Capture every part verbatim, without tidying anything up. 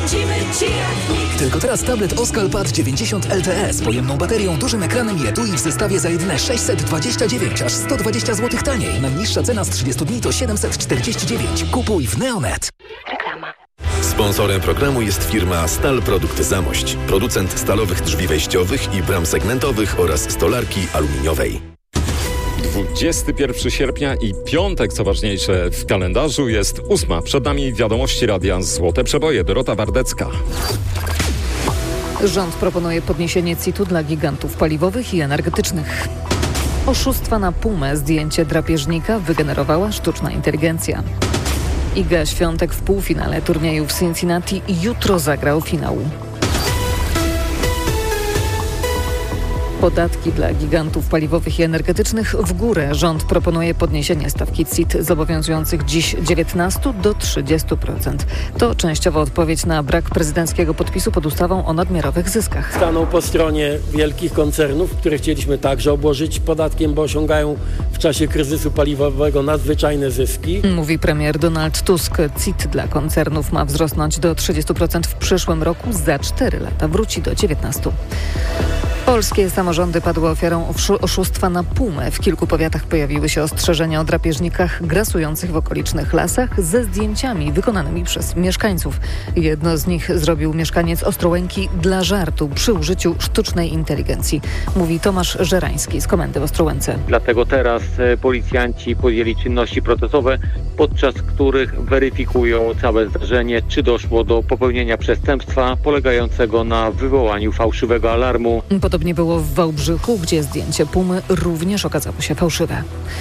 Oszczędzimy Ci jak nikt. Tylko teraz tablet Oskal Pad dziewięćdziesiąt L T E z pojemną baterią, dużym ekranem i etui w zestawie za jedyne sześćset dwadzieścia dziewięć, aż sto dwadzieścia złotych taniej. Najniższa cena z trzydziestu dni to siedemset czterdzieści dziewięć. Kupuj w Neonet. Reklama. Sponsorem programu jest firma Stal Produkt Zamość, producent stalowych drzwi wejściowych i bram segmentowych oraz stolarki aluminiowej. dwudziestego pierwszego sierpnia i piątek, co ważniejsze w kalendarzu, jest ósma. Przed nami wiadomości radia Złote Przeboje. Dorota Wardecka. Rząd proponuje podniesienie C I T-u dla gigantów paliwowych i energetycznych. Oszustwa na Pumę, zdjęcie drapieżnika wygenerowała sztuczna inteligencja. Iga Świątek w półfinale turnieju w Cincinnati jutro zagrał finał. Podatki dla gigantów paliwowych i energetycznych w górę. Rząd proponuje podniesienie stawki C I T zobowiązujących dziś dziewiętnaście do trzydziestu procent. To częściowo odpowiedź na brak prezydenckiego podpisu pod ustawą o nadmiarowych zyskach. Stanął po stronie wielkich koncernów, które chcieliśmy także obłożyć podatkiem, bo osiągają w czasie kryzysu paliwowego nadzwyczajne zyski. Mówi premier Donald Tusk. C I T dla koncernów ma wzrosnąć do trzydziestu procent w przyszłym roku, za cztery lata wróci do dziewiętnastu procent. Polskie samorządy padły ofiarą oszustwa na Pumę. W kilku powiatach pojawiły się ostrzeżenia o drapieżnikach grasujących w okolicznych lasach ze zdjęciami wykonanymi przez mieszkańców. Jedno z nich zrobił mieszkaniec Ostrołęki dla żartu przy użyciu sztucznej inteligencji. Mówi Tomasz Żerański z Komendy w Ostrołęce. Dlatego teraz policjanci podjęli czynności procesowe, podczas których weryfikują całe zdarzenie, czy doszło do popełnienia przestępstwa polegającego na wywołaniu fałszywego alarmu. Podobnie było w Wałbrzychu, gdzie zdjęcie Pumy również okazało się fałszywe.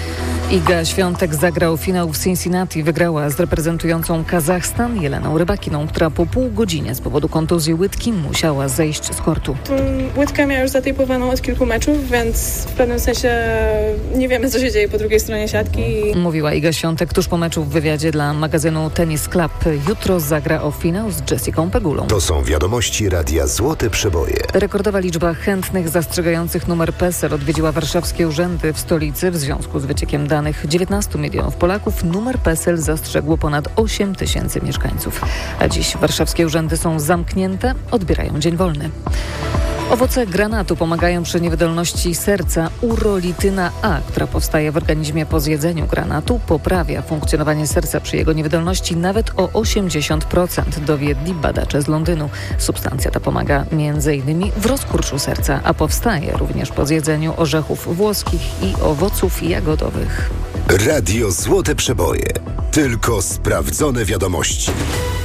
Iga Świątek zagrał finał w Cincinnati. Wygrała z reprezentującą Kazachstan Jeleną Rybakiną, która po pół godzinie z powodu kontuzji łydki musiała zejść z kortu. Tą łydkę miała już zatypowaną od kilku meczów, więc w pewnym sensie nie wiemy, co się dzieje po drugiej stronie siatki. Mówiła Iga Świątek tuż po meczu w wywiadzie dla magazynu Tennis Club. Jutro zagra o finał z Jessicą Pegulą. To są wiadomości radia Złote Przeboje. Rekordowa liczba chętnych zastrzegających numer P E S E L odwiedziła warszawskie urzędy w stolicy w związku z wyciekiem danych dziewiętnastu milionów Polaków. Numer P E S E L zastrzegło ponad osiem tysięcy mieszkańców. A dziś warszawskie urzędy są zamknięte, odbierają dzień wolny. Owoce granatu pomagają przy niewydolności serca. Urolityna A, która powstaje w organizmie po zjedzeniu granatu, poprawia funkcjonowanie serca przy jego niewydolności nawet o osiemdziesiąt procent, dowiedli badacze z Londynu. Substancja ta pomaga między innymi w rozkurczu serca, a powstaje również po zjedzeniu orzechów włoskich i owoców jagodowych. Radio Złote Przeboje. Tylko sprawdzone wiadomości.